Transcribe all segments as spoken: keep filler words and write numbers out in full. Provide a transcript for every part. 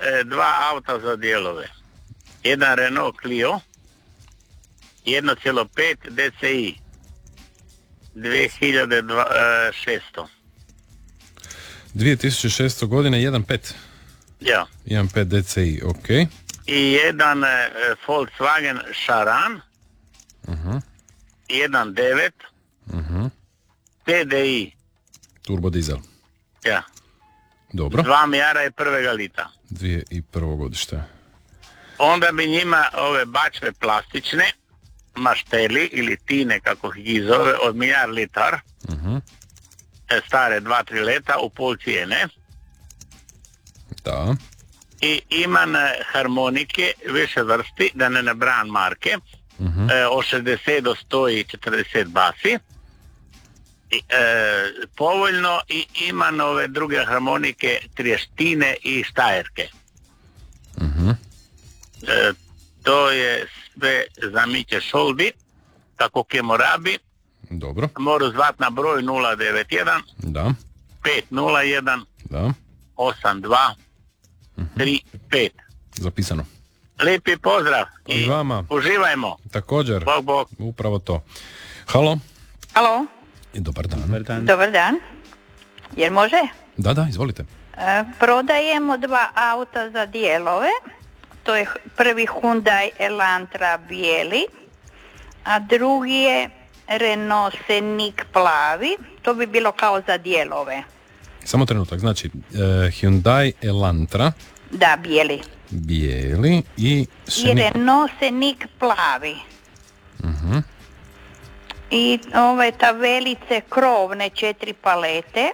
e, dva auta za dijelove. Jedan Renault Clio, jedan zarez pet D C I, dvije hiljade šesto. dvije tisuće šesto godine, jedan pet. Ja. jedan pet D C I, ok. I jedan e, Volkswagen Charan, Uh-huh. jedan devet, Uh-huh. T D I. Turbo dizel. Ja. Dobro. Dva mijara i prvega lita. Dvije i prvo godište. Onda bi njima ove bačve plastične, mašteli ili tine kako ih zove, od milijard litar, Uh-huh. stare dva tri leta u pol cijene. Da. I imam harmonike više vrsti, da ne nabrajam marke, Uh-huh. e, od šezdeset do sto četrdeset basi. I, e, povoljno i imam ove druge harmonike, trještine i štajerke. Uh-huh. E, to je sve za Miće Šoldi, kako ke morabi. Dobro. Moru zvat na broj nula devet jedan Da. pet nula jedan Da. osam dva tri pet. Zapisano. Lijepi pozdrav i I vama. uživajmo. Također. Bog, bog. Upravo to. Halo. Alo, I dobar dan. Dobar dan. dobar dan. Jer može? Da, da, izvolite. E, prodajemo dva auta za dijelove. To je prvi Hyundai Elantra bijeli, a drugi je Renault Scenic plavi. To bi bilo kao za dijelove. Samo trenutak, znači e, Hyundai Elantra Da, bijeli. bijeli i I Scenic. Renault Scenic plavi. Mhm. I ove tabelice krovne četiri palete.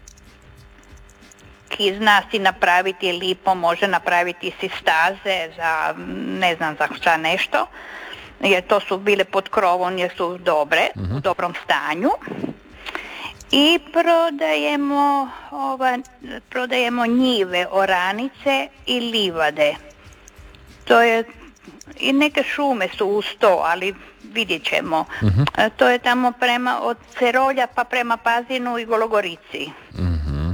Ki zna si napraviti lipo, može napraviti si staze za ne znam za šta nešto. Jer to su bile pod krovom jer su dobre, Mhm. u dobrom stanju. I prodajemo, ova, prodajemo njive, oranice i livade. To je, i neke šume su uz to, ali vidjet ćemo. Mhm. E, To je tamo prema, od Cerolja pa prema Pazinu i Gologorici. Mhm.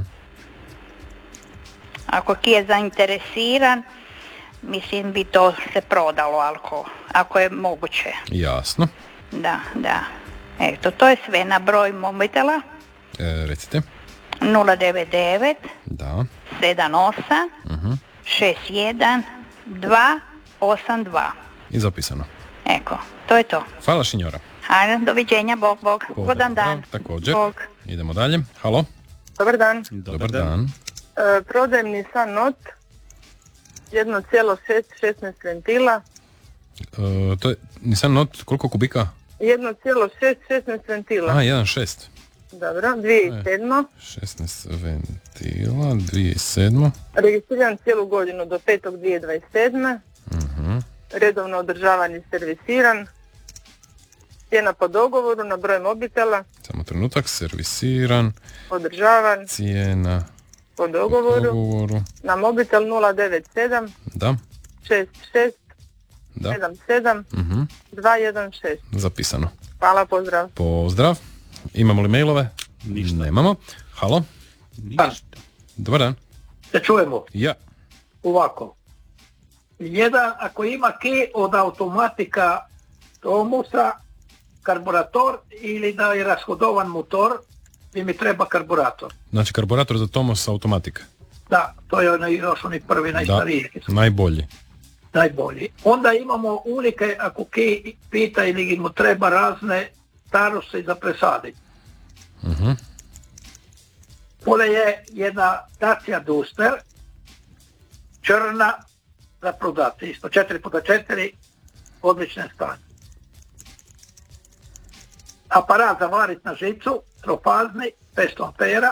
Ako ki je zainteresiran, mislim bi to se prodalo, ako, ako je moguće. Jasno. Da, da. Eto, to je sve na broj mobitela E, recite. nula devet devet Da. sedam osam Mhm. šest jedan dva osam dva. I zapisano. Eko, to je to. Hvala, Šinjora. Ajde, doviđenja, bog, bog. Pozdrav, Godan dan. također. Bog. Idemo dalje. Halo. Dobar dan. Dobar, dan. E, prodajem Nissan Note jedan zarez šest, šesnaest ventila. E, to je Nissan Note, koliko kubika? jedan zarez šest, šesnaest ventila. A, jedan šest. Dobro, dvije tisuće sedam. šesnaest ventila, dvije tisuće sedam. Registriran cijelu godinu do petog dvije tisuće dvadeset sedme. Mhm. Redovno održavan i servisiran. Cijena po dogovoru na broj mobitela. Samo trenutak, servisiran, Održavan cijena po po dogovoru. dogovoru. Na mobitel nula devet sedam Da, šest šest da. sedam sedam Mhm. dva jedan šest. Zapisano. Hvala, pozdrav. Pozdrav. Imamo li mailove? Ništa. Nemamo. Halo. Ništa. Dobar dan. Da čujemo Ja. ovako. Jedan, ako ima ke od automatika Tomusa, karburator ili da je rashodovan motor, bi mi treba karburator. Znači karburator za Tomos automatika. Da, to je onaj, još oni prvi najstariji, Da, najbolji. najbolji. Onda imamo unike, ako ke pita ili mu treba razne starosti za presaditi. Mhm. Ovdje je jedna Dacia Duster, črna, za prodati, isto četiri puta četiri, odlične stanje. Aparat za varit na žicu, trofazni, petsto ampera.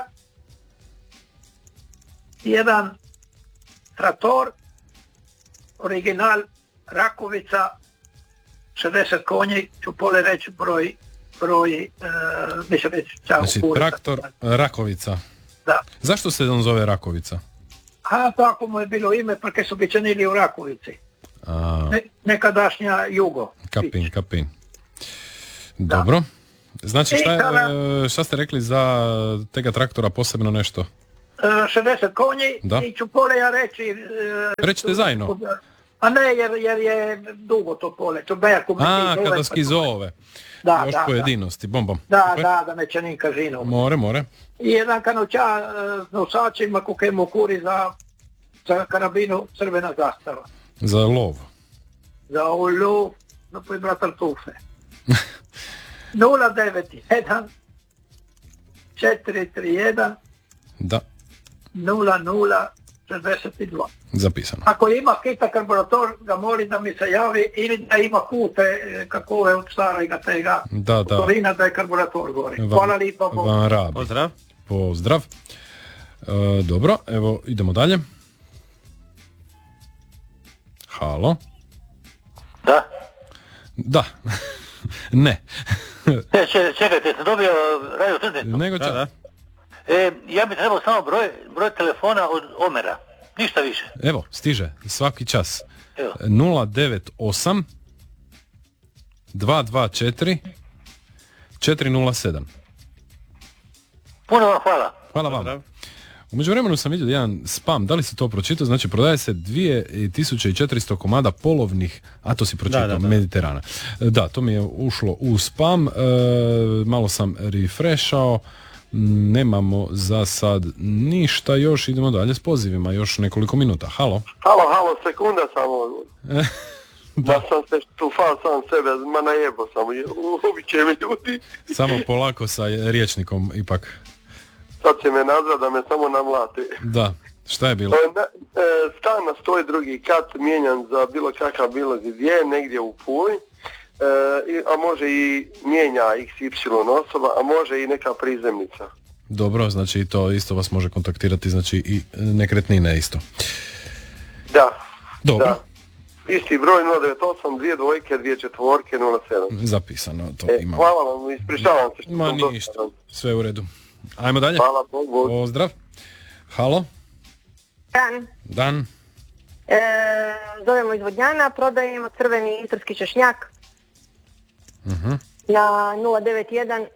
Jedan trator, original, Rakovica, šezdeset konji, ću pole reći broj, broj, e, mislim reći, čao, Znači kura. traktor Rakovica. Da. Zašto se on zove Rakovica? A tako mu je bilo ime, porque su bičanili u Rakovici. A, Ne, nekadašnja Jugo. kapin, kapin. Dobro. Znači šta, I tada- e, šta ste rekli za tega traktora posebno nešto? šezdeset konji Da. i ću pole ja reći... e, Rećete zajedno. A ne, jer, jer je dugo to pole. To beja ko A, kada skizove. Da, Još da, pojedinosti, bom bom. da, Super. da, da neće ni kazino. More, more. I jedan kanoća s nosačima kukemu kuri za, za karabinu crvena zastava. Za lov. Za olu, no poj bratar tufe. nula devet jedan četiri tri jedan Da, nula nula šezdeset dva. zapisano. Ako ima kita karburator, ga molim da mi se javi ili da ima kute e, kako je od starega tega Da, da. motorina da je karburator gori. Vam- Hvala lipa. Bog. Vam rabi. Pozdrav. Pozdrav. E, dobro, evo idemo dalje. Halo. Da. Da. Ne. E, če- čekajte, sam dobio radio Trnec. Nego Da, ča- da. E, ja bi trebao samo broj, broj telefona od Omera. Ništa više. Evo, stiže, svaki čas. Evo. nula devet osam dva dva četiri četiri nula sedam. Puno vam hvala. Hvala vam. Pozdrav. U međuvremenu sam vidio jedan spam, da li si to pročitao? Znači prodaje se dvije tisuće četiristo komada polovnih, a to si pročitao, Da, da, da. Mediterana. E, Da, to mi je ušlo u spam, e, malo sam refreshao, m, nemamo za sad ništa još, idemo dalje s pozivima, još nekoliko minuta. Halo? Halo, halo, sekunda samo. Da sam se štufao sam sebe, ma najebo sam, ubit će me ljudi. Samo polako sa riječnikom ipak. Sad će me nazvat da me samo namlati. Da, šta je bilo? To je na- e, stan na sto drugi kat mijenjan za bilo kakav bilo gdje, negdje u Puli, e, i- a može i mijenja iks ipsilon osoba, a može i neka prizemnica. Dobro, znači i to isto vas može kontaktirati, znači i nekretnine isto. Da. Dobro, Da. Isti broj nula devet osam, dvije dvojke, dvije četvorke, nula sedam. zapisano to E, imamo. hvala vam, ispričavam se što Ma sam ništa, dosadan. sve u redu. Ajmo dalje. Hvala Bogu. Pozdrav. Halo, Dan. Dan. E, zovemo iz Vodnjana, prodajemo crveni istarski češnjak Mhm. na nula devet jedan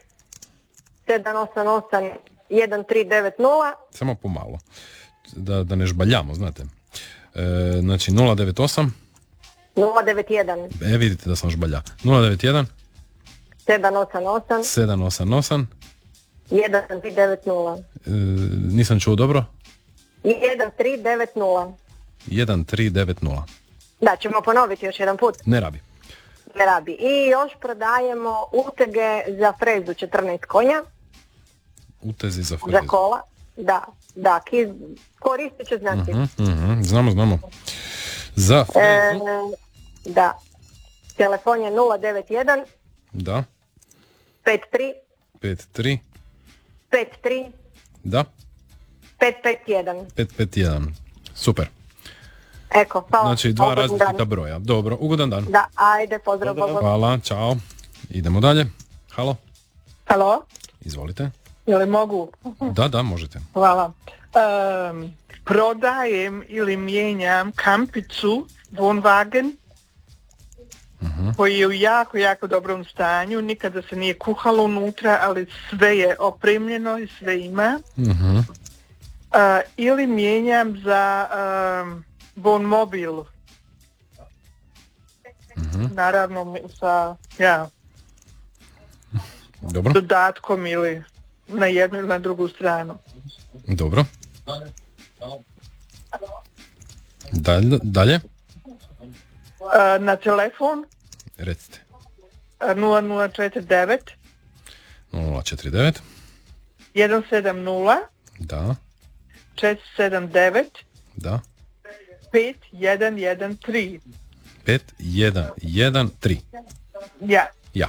sedam osam osam jedan tri devet nula. Samo pomalo. Da, da ne žbaljamo, znate. E, znači nula devet osam, nula devet jedan e vidite da sam žbalja. nula devet jedan sedam osam osam sedam osam osam, jedan tri devet nula. e, nisam čuo dobro, jedan tri devet nula. jedan tri devet nula. Da, ćemo ponoviti još jedan put. Ne rabi. Ne rabi. I još prodajemo utege za frezu četrnaest konja, Utezi za za frezu. kola. Da, da, kiz, koristit će znači. Mhm, mhm, znamo, znamo. Za E, frezu, da. Telefon je nula devet jedan da, pet tri pet tri, pet tri da, pet pet jedan. pet pet jedan. Super. Eko, hvala. Znači dva Ugodan različita dan. broja. Dobro, ugodan dan. Da, ajde, pozdrav, Pozdrav. pozdrav. Hvala, čao. Idemo dalje. Halo, Halo, izvolite. je li mogu? Da, da, možete. Hvala. Um, prodajem ili mijenjam kampicu Wohnwagen koji je u jako, jako dobrom stanju. Nikada se nije kuhalo unutra, ali sve je opremljeno i sve ima. Mhm. Uh, ili mijenjam za um, Bonmobil. Naravno sa ja, Dobro, dodatkom ili na jednu ili na drugu stranu. dobro. Dalje, dalje, Uh, na telefon recite. uh, nula nula četiri devet nula četiri devet, jedan sedam nula da, četiri sedam devet da, pet jedan jedan tri. pet jedan jedan tri. Ja, Ja.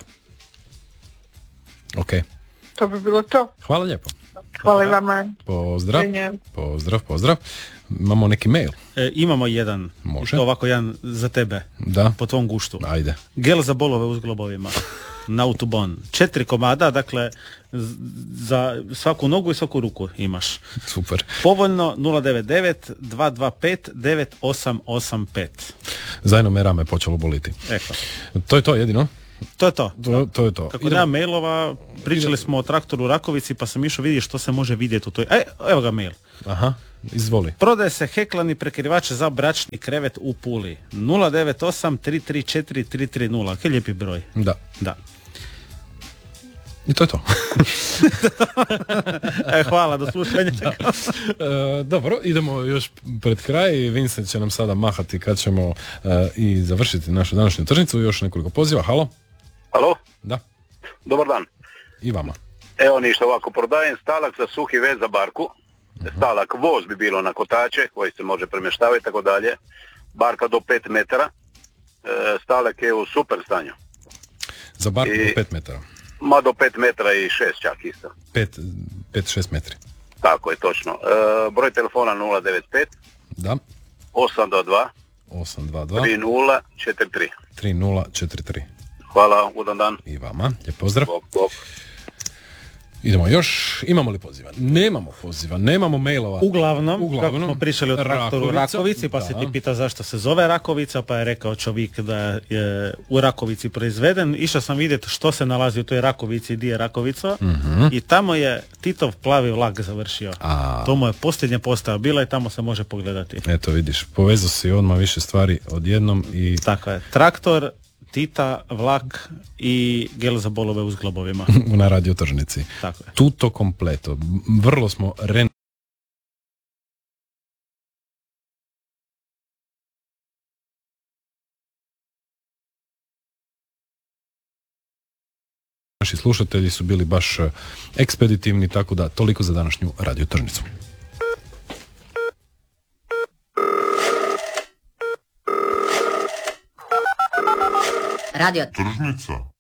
Ok, to bi bilo to. hvala lijepo. Hvala i vama. Pozdrav, Ženja. pozdrav, pozdrav. Imamo neki mail. E, imamo jedan, Može. i to ovako jedan za tebe, Da, po tvom guštu. ajde. Gel za bolove u zglobovima. Nautubon. Četiri komada, dakle z- za svaku nogu i svaku ruku imaš. Super. Povoljno nula devet devet dva dva pet devet osam osam pet. Zajedno me rame počelo boliti. Eko. To je to jedino? To je to. To, to je to. Kako Idemo- nema mailova, pričali smo o traktoru u Rakovici pa sam išao vidjeti što se može vidjeti u toj... E, evo ga mail. Aha, izvoli. Prodaje se heklani prekrivač za bračni krevet u Puli. nula devet osam tri tri četiri tri tri nula. Kaj lijepi broj. Da. Da. I to je to. e, hvala, do slušanja. e, dobro, idemo još pred kraj. Vincent će nam sada mahati kad ćemo e, i završiti našu današnju tržnicu. Još nekoliko poziva. Halo? Halo? Da. Dobar dan. I vama. Evo ništa, ovako, prodajem stalak za suhi vez za barku. Uh-huh. Stalak voz bi bilo na kotače koji se može premještavati i tako dalje. Barka do pet metara. E, stalak je u super stanju. Za barku I, do pet metara? Ma do pet metara i šest čak isto. pet šest metri. Tako je, točno. E, broj telefona nula devet pet Da. osam dva dva osam dva dva tri nula četiri tri tri nula četiri tri. Hvala, udan dan. I vama, lijep pozdrav. Bok, bok. Idemo još, imamo li poziva? Nemamo poziva, nemamo mailova. Uglavnom, Uglavnom kako smo pričali o traktoru Rakovica, Rakovici, pa da. se ti pita zašto se zove Rakovica, pa je rekao čovjek da je u Rakovici proizveden. Išao sam vidjeti što se nalazi u toj Rakovici, di je Rakovica, mm-hmm. i tamo je Titov plavi vlak završio. A... To mu je posljednja postava bila i tamo se može pogledati. Eto vidiš, povezao si odmah više stvari odjednom i... Tako je, traktor, Tita, vlak i gel za bolove u zglobovima. Na radio tržnici. Tako je. Tuto kompleto. Vrlo smo ren... Naši slušatelji su bili baš ekspeditivni, tako da toliko za današnju radio tržnicu. Radio Tržnica.